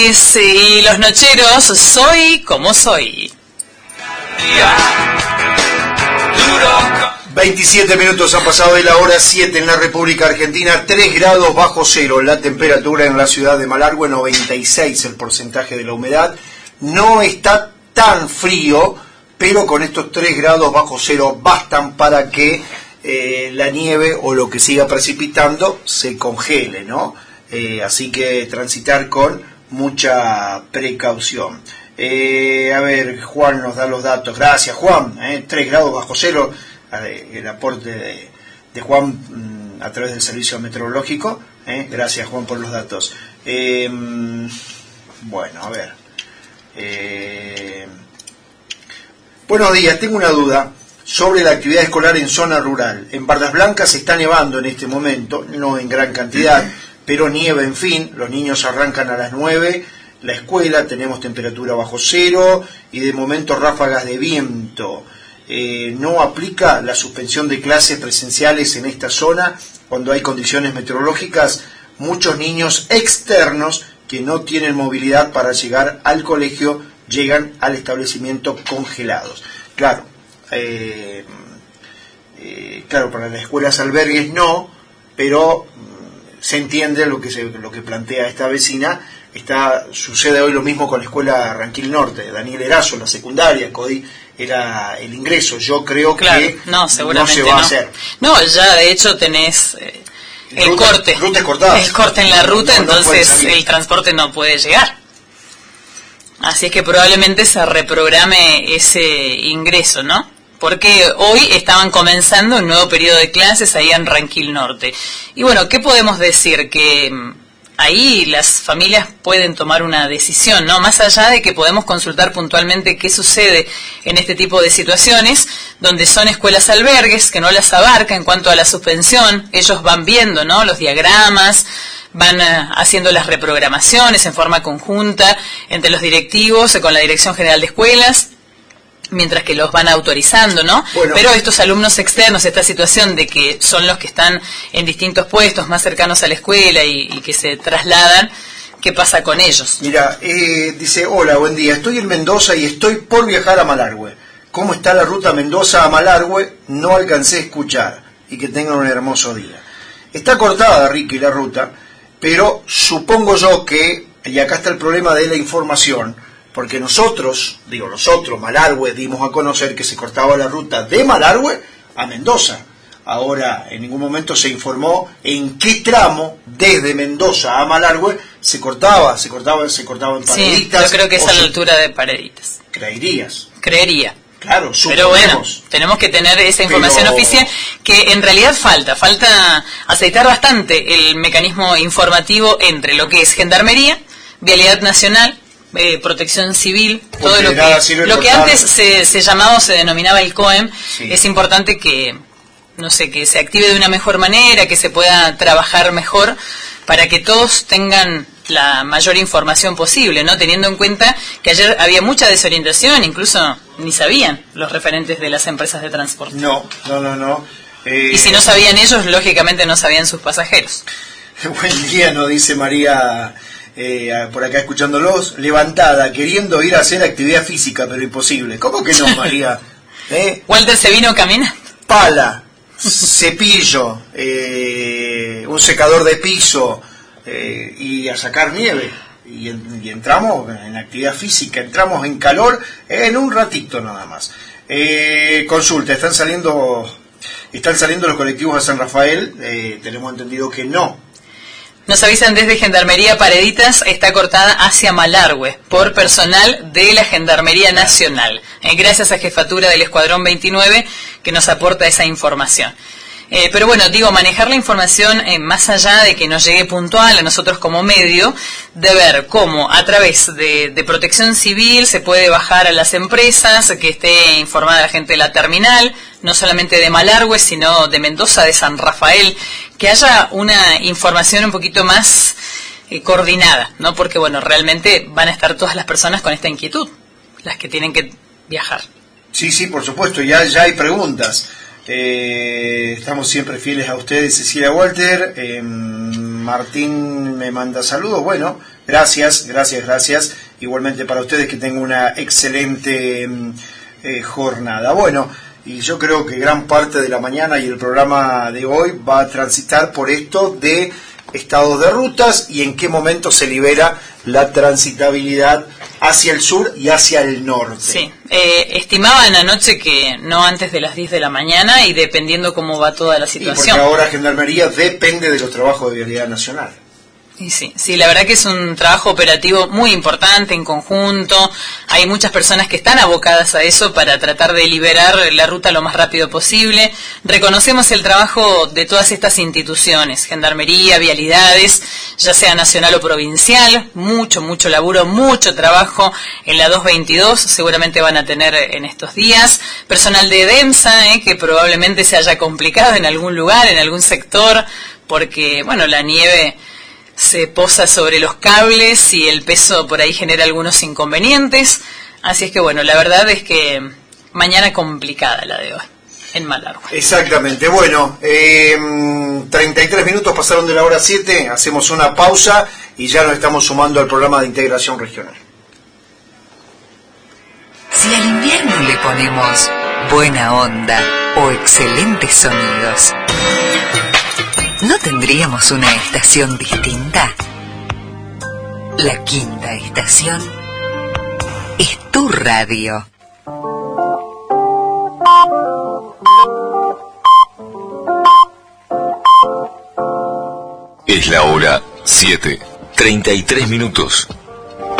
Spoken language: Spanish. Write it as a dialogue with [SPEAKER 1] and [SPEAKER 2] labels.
[SPEAKER 1] Y los nocheros, soy como soy.
[SPEAKER 2] 27 minutos han pasado de la hora 7 en la República Argentina, 3 grados bajo cero la temperatura en la ciudad de Malargüe, 96 el porcentaje de la humedad. No está tan frío, pero con estos 3 grados bajo cero bastan para que la nieve o lo que siga precipitando se congele, ¿no? Así que transitar con mucha precaución. A ver, Juan nos da los datos. Gracias, Juan. 3 grados bajo cero. El aporte de Juan a través del servicio meteorológico. Gracias, Juan, por los datos. Bueno, a ver. Buenos días, tengo una duda sobre la actividad escolar en zona rural. En Bardas Blancas está nevando en este momento, no en gran cantidad, pero nieva, en fin. Los niños arrancan a las 9 la escuela, tenemos temperatura bajo cero y de momento ráfagas de viento. No aplica la suspensión de clases presenciales en esta zona cuando hay condiciones meteorológicas. Muchos niños externos que no tienen movilidad para llegar al colegio llegan al establecimiento congelados. Claro, claro, para las escuelas albergues no, pero se entiende lo que plantea esta vecina. Sucede hoy lo mismo con la escuela Ranquil Norte, Daniel Erazo, la secundaria, CODI era el ingreso. Yo creo que no se va a hacer.
[SPEAKER 1] No, ya de hecho tenés el corte en la ruta, entonces el transporte no puede llegar. Así es que probablemente se reprograme ese ingreso, ¿no? Porque hoy estaban comenzando un nuevo periodo de clases ahí en Ranquil Norte. Y bueno, ¿qué podemos decir? Que ahí las familias pueden tomar una decisión, ¿no? Más allá de que podemos consultar puntualmente qué sucede en este tipo de situaciones, donde son escuelas albergues, que no las abarca en cuanto a la suspensión. Ellos van viendo, ¿no?, los diagramas, van haciendo las reprogramaciones en forma conjunta entre los directivos, con la Dirección General de Escuelas, mientras que los van autorizando, ¿no? Bueno. Pero estos alumnos externos, esta situación de que son los que están en distintos puestos más cercanos a la escuela y que se trasladan, ¿qué pasa con ellos?
[SPEAKER 2] Mira, dice, hola, buen día, estoy en Mendoza y estoy por viajar a Malargüe. ¿Cómo está la ruta Mendoza a Malargüe? No alcancé a escuchar. Y que tengan un hermoso día. Está cortada, Ricky, la ruta, pero supongo yo que, y acá está el problema de la información, porque nosotros, Malargüe, dimos a conocer que se cortaba la ruta de Malargüe a Mendoza. Ahora, en ningún momento se informó en qué tramo desde Mendoza a Malargüe se cortaba en Pareditas.
[SPEAKER 1] Sí, yo creo que es a la altura de Pareditas. Creería.
[SPEAKER 2] Claro,
[SPEAKER 1] pero bueno, tenemos que tener esa información oficial, que en realidad falta aceitar bastante el mecanismo informativo entre lo que es Gendarmería, Vialidad Nacional, Protección Civil, todo lo que antes se llamaba o se denominaba el COEM. Sí. Es importante que se active de una mejor manera, que se pueda trabajar mejor para que todos tengan la mayor información posible, ¿no? Teniendo en cuenta que ayer había mucha desorientación, incluso ni sabían los referentes de las empresas de transporte.
[SPEAKER 2] No.
[SPEAKER 1] Y si no sabían ellos, lógicamente no sabían sus pasajeros.
[SPEAKER 2] Buen día, nos dice María, por acá escuchándolos, levantada, queriendo ir a hacer actividad física, pero imposible. ¿Cómo que no, María?
[SPEAKER 1] Walter se vino caminando.
[SPEAKER 2] Pala, cepillo, un secador de piso, y a sacar nieve. Y entramos en actividad física, entramos en calor en un ratito nada más. Consulta, ¿están saliendo los colectivos a San Rafael? Tenemos entendido que no.
[SPEAKER 1] Nos avisan desde Gendarmería Pareditas, está cortada hacia Malargüe por personal de la Gendarmería Nacional. Gracias a Jefatura del Escuadrón 29 que nos aporta esa información. Pero bueno, manejar la información más allá de que nos llegue puntual a nosotros como medio, de ver cómo a través de Protección Civil se puede bajar a las empresas, que esté informada la gente de la terminal, no solamente de Malargüe, sino de Mendoza, de San Rafael, que haya una información un poquito más coordinada, ¿no? Porque bueno, realmente van a estar todas las personas con esta inquietud, las que tienen que viajar.
[SPEAKER 2] Sí, por supuesto, ya hay preguntas. Estamos siempre fieles a ustedes, Cecilia Walter. Martín me manda saludos. Bueno, Gracias. Igualmente para ustedes, que tengan una excelente jornada. Bueno, y yo creo que gran parte de la mañana y el programa de hoy va a transitar por esto de estados de rutas y en qué momento se libera la transitabilidad hacia el sur y hacia el norte.
[SPEAKER 1] Sí, estimaban anoche que no antes de las 10 de la mañana y dependiendo cómo va toda la situación.
[SPEAKER 2] Y porque ahora Gendarmería depende de los trabajos de Vialidad Nacional.
[SPEAKER 1] Y sí, la verdad que es un trabajo operativo muy importante en conjunto. Hay muchas personas que están abocadas a eso para tratar de liberar la ruta lo más rápido posible. Reconocemos el trabajo de todas estas instituciones, Gendarmería, Vialidades, ya sea nacional o provincial, mucho laburo, mucho trabajo en la 222, seguramente van a tener en estos días. Personal de EDEMSA, que probablemente se haya complicado en algún lugar, en algún sector, porque, bueno, la nieve se posa sobre los cables y el peso por ahí genera algunos inconvenientes. Así es que bueno, la verdad es que mañana complicada la de hoy en Malargüe.
[SPEAKER 2] Exactamente. Bueno, 33 minutos pasaron de la hora 7, hacemos una pausa y ya nos estamos sumando al programa de integración regional.
[SPEAKER 3] Si al invierno le ponemos buena onda o excelentes sonidos, ¿no tendríamos una estación distinta? La quinta estación es tu radio.
[SPEAKER 4] Es la hora 7:33 minutos.